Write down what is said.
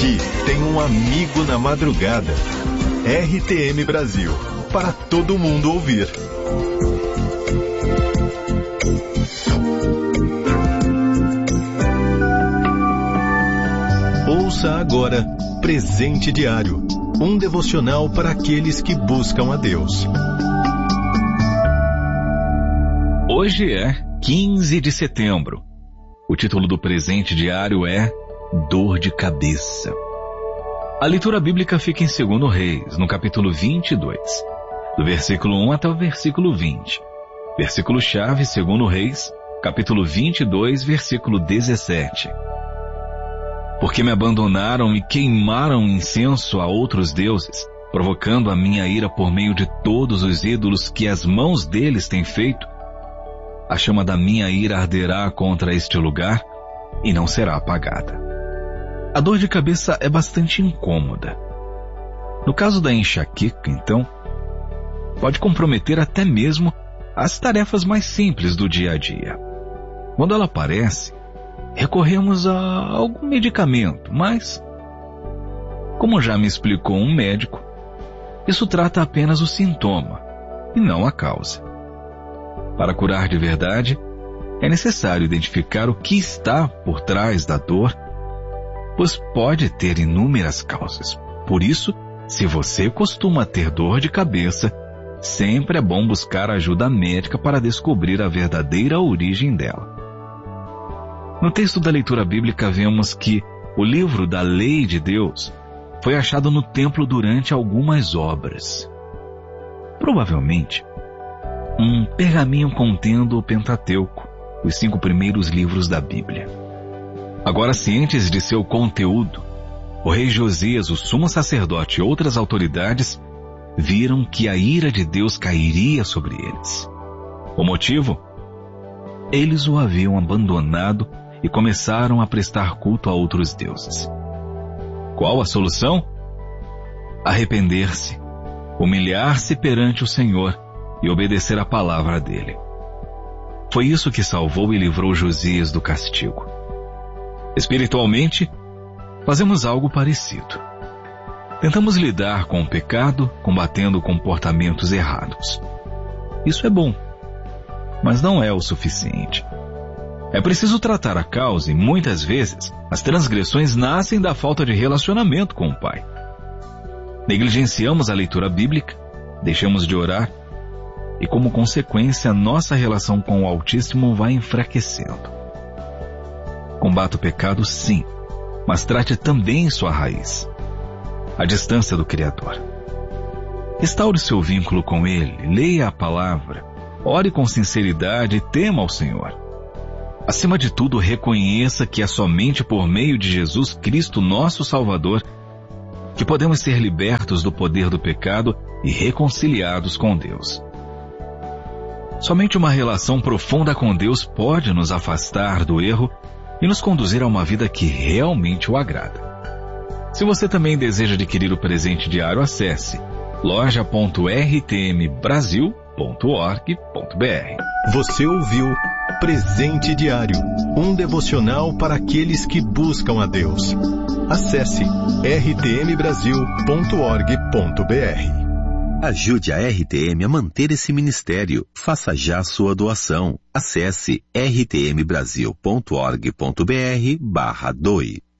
Aqui tem um amigo na madrugada. RTM Brasil, para todo mundo ouvir. Ouça agora Presente Diário, um devocional para aqueles que buscam a Deus. Hoje é 15 de setembro. O título do Presente Diário é Dor de Cabeça. A leitura bíblica fica em 2 Reis, no capítulo 22, do versículo 1 até o versículo 20. Versículo-chave, 2 Reis, capítulo 22, versículo 17. Porque me abandonaram e queimaram incenso a outros deuses, provocando a minha ira por meio de todos os ídolos que as mãos deles têm feito, a chama da minha ira arderá contra este lugar e não será apagada. A dor de cabeça é bastante incômoda. No caso da enxaqueca, então, pode comprometer até mesmo as tarefas mais simples do dia a dia. Quando ela aparece, recorremos a algum medicamento, mas, como já me explicou um médico, isso trata apenas o sintoma e não a causa. Para curar de verdade, é necessário identificar o que está por trás da dor, pois pode ter inúmeras causas. Por isso, se você costuma ter dor de cabeça, sempre é bom buscar ajuda médica para descobrir a verdadeira origem dela. No texto da leitura bíblica vemos que o livro da Lei de Deus foi achado no templo durante algumas obras. Provavelmente, um pergaminho contendo o Pentateuco, os 5 primeiros livros da Bíblia. Agora, cientes de seu conteúdo, o rei Josias, o sumo sacerdote e outras autoridades viram que a ira de Deus cairia sobre eles. O motivo? Eles o haviam abandonado e começaram a prestar culto a outros deuses. Qual a solução? Arrepender-se, humilhar-se perante o Senhor e obedecer a palavra dele. Foi isso que salvou e livrou Josias do castigo. Espiritualmente, fazemos algo parecido. Tentamos lidar com o pecado, combatendo comportamentos errados. Isso é bom, mas não é o suficiente. É preciso tratar a causa e, muitas vezes, as transgressões nascem da falta de relacionamento com o Pai. Negligenciamos a leitura bíblica, deixamos de orar e, como consequência, nossa relação com o Altíssimo vai enfraquecendo. Combata o pecado, sim, mas trate também sua raiz, a distância do Criador. Restaure seu vínculo com Ele, leia a palavra, ore com sinceridade e tema ao Senhor. Acima de tudo, reconheça que é somente por meio de Jesus Cristo, nosso Salvador, que podemos ser libertos do poder do pecado e reconciliados com Deus. Somente uma relação profunda com Deus pode nos afastar do erro e nos conduzir a uma vida que realmente o agrada. Se você também deseja adquirir o presente diário, acesse loja.rtmbrasil.org.br. Você ouviu Presente Diário, um devocional para aqueles que buscam a Deus. Acesse rtmbrasil.org.br. Ajude a RTM a manter esse ministério. Faça já sua doação. Acesse rtmbrasil.org.br/doe.